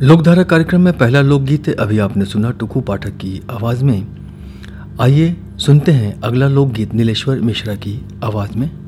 लोकधारा कार्यक्रम में पहला लोकगीत अभी आपने सुना टुकू पाठक की आवाज़ में। आइए सुनते हैं अगला लोकगीत नीलेश्वर मिश्रा की आवाज़ में।